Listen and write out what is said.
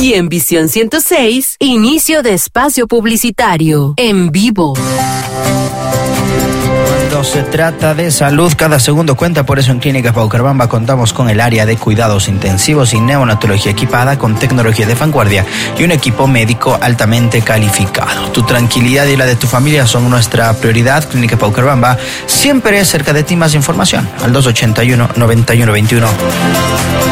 Aquí en Visión 106, inicio de espacio publicitario, en vivo. Cuando se trata de salud, cada segundo cuenta. Por eso en Clínicas Paucarpamba contamos con el área de cuidados intensivos y neonatología equipada con tecnología de vanguardia y un equipo médico altamente calificado. Tu tranquilidad y la de tu familia son nuestra prioridad. Clínica Paucarpamba siempre cerca de ti. Más información al 281-9121.